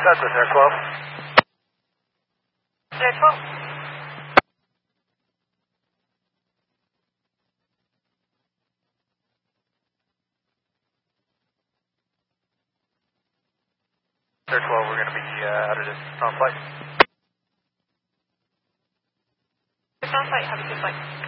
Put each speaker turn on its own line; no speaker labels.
That's it, Air 12.
Air 12.
Air 12, we're going to be out of distance on flight.
It's on site. Have a good flight.